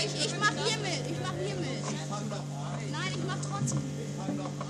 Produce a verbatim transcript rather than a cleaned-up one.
ich, ich mach hier mit. Ich mach hier mit. Nein, ich mach trotzdem.